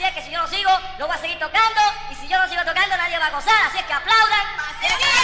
Así es que si yo no sigo, lo voy a seguir tocando, y si yo no sigo tocando, nadie va a gozar. Así es que aplaudan.